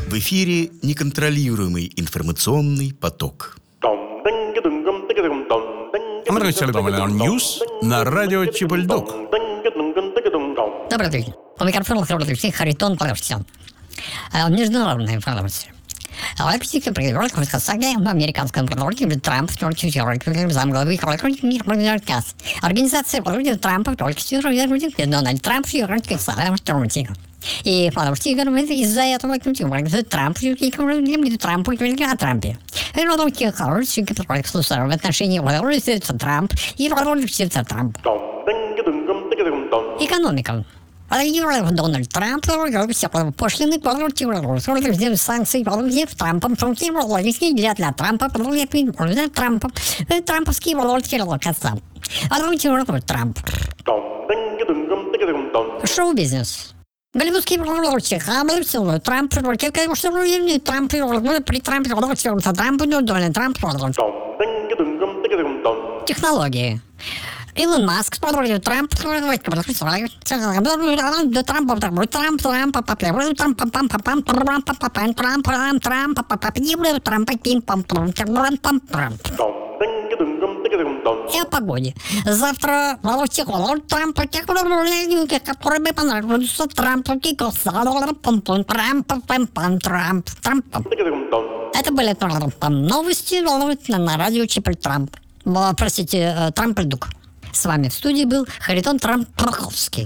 В эфире неконтролируемый информационный поток. News на радио Чебольдок. Добрый день. У микрофона Харитон Павлович. Международная информация. Лайпциг привел к высказанию американского продолжителя Трамп замглавы Организация проводит Трампа только Дональд Трамп и из-за этого Трамп Трампу о Трампе. В отношении Трамп и Трамп. Экономика. Дональд Трамп пошлины санкции Трампом для Трампа трамповские Трамп. Шоу-бизнес. Голливудские Трамп технологии. Илон Маск, Трамп, и о погоде. Завтра Трамп, который бы понравился Трампу. Это были новости на радио Чепель Трамп. Простите, Трампельдук. С вами в студии был Харитон Трампаховский.